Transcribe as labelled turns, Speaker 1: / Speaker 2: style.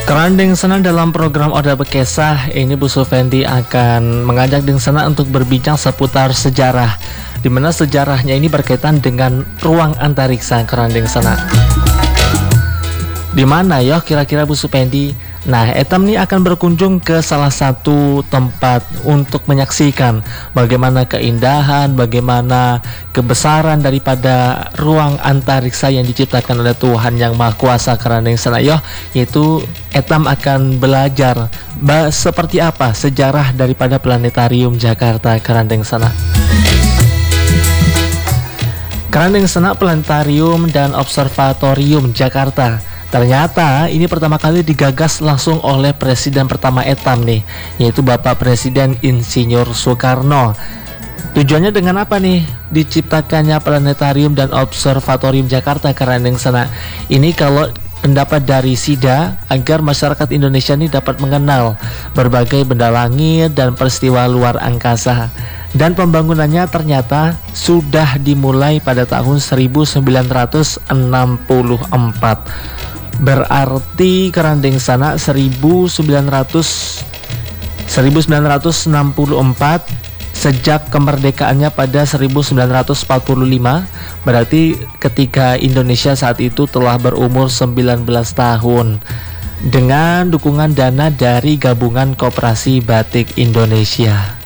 Speaker 1: Kerandeng Sena dalam program Oda Bekesah ini Bu Sufendi akan mengajak Deng Sena untuk berbincang seputar sejarah, di mana sejarahnya ini berkaitan dengan ruang antariksa Kerandeng Sena. Di mana ya kira-kira Bu Sufendi? Nah, Etam ini akan berkunjung ke salah satu tempat untuk menyaksikan bagaimana keindahan, bagaimana kebesaran daripada ruang antariksa yang diciptakan oleh Tuhan Yang Maha Kuasa Kerandeng Sena, yaitu Etam akan belajar seperti apa sejarah daripada Planetarium Jakarta Kerandeng Sena. Kerandeng Sena Planetarium dan Observatorium Jakarta. Ternyata ini pertama kali digagas langsung oleh Presiden pertama Etam nih, yaitu Bapak Presiden Insinyur Soekarno. Tujuannya dengan apa nih diciptakannya Planetarium dan Observatorium Jakarta Kerandeng Sena? Ini kalau pendapat dari SIDA agar masyarakat Indonesia ini dapat mengenal berbagai benda langit dan peristiwa luar angkasa. Dan pembangunannya ternyata sudah dimulai pada tahun 1964. Berarti Kerandeng Sena 1964 sejak kemerdekaannya pada 1945. Berarti ketika Indonesia saat itu telah berumur 19 tahun dengan dukungan dana dari Gabungan Koperasi Batik Indonesia.